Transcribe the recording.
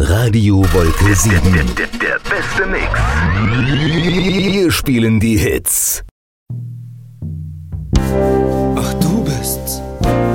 Radio Wolke 7. Der beste Mix. Wir spielen die Hits.